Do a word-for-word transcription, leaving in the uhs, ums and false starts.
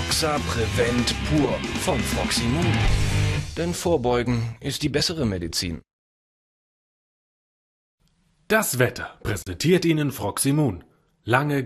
Foxa Prevent pur von Froximun. Denn Vorbeugen ist die bessere Medizin. Das Wetter präsentiert Ihnen Froximun. Lange